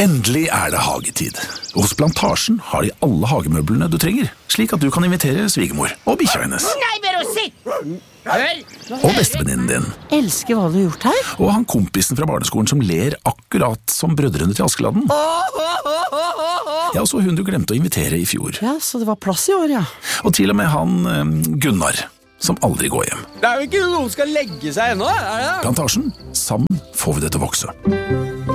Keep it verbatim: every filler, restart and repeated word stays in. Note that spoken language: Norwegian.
Endelig er det hagetid. Hos Plantasjen har de alle hagemøblene du trenger, slik at du kan invitere svigermor og bikkja hennes. Nei, men å sitte! Hør! Og bestevenninnen din. Elsker hva du har gjort her. Og han kompisen fra barneskolen som ler akkurat som brødrene til Askeladden. Ja, og så hun du glemte å invitere i fjor. Ja, så det var plass i år, ja. Og til og med han eh, Gunnar, som aldri går hjem. Det er jo ikke noen som skal legge seg ennå, er det? Plantasjen, sammen får vi det til å vokse.